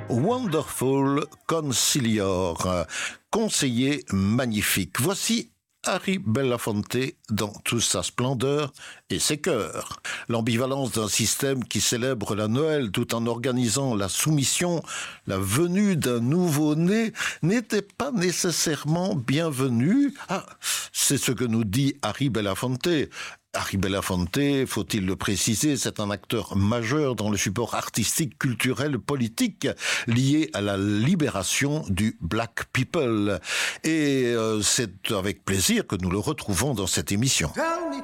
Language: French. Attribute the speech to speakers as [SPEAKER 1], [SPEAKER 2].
[SPEAKER 1] Wonderful Concilior, conseiller magnifique. Voici Harry Belafonte dans toute sa splendeur et ses cœurs. L'ambivalence d'un système qui célèbre la Noël tout en organisant la soumission, la venue d'un nouveau-né n'était pas nécessairement bienvenue. C'est ce que nous dit Harry Belafonte. Harry Belafonte, faut-il le préciser, c'est un acteur majeur dans le support artistique, culturel, politique lié à la libération du Black People. Et c'est avec plaisir que nous le retrouvons dans cette émission.
[SPEAKER 2] Tell me